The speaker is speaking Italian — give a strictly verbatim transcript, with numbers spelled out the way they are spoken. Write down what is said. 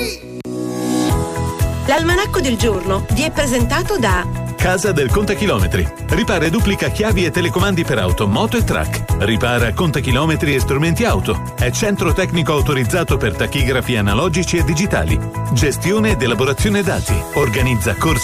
L'almanacco del giorno vi è presentato da Casa del Contachilometri. Ripara e duplica chiavi e telecomandi per auto, moto e track. Ripara contachilometri e strumenti auto. È centro tecnico autorizzato per tachigrafi analogici e digitali. Gestione ed elaborazione dati. Organizza corsi